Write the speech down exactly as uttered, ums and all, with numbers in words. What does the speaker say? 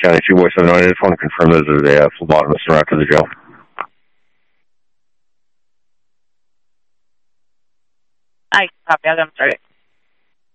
County two boy seven nine. I just want to confirm that there's a uh, phlebotomist around to the jail. I copy. I'll get him started.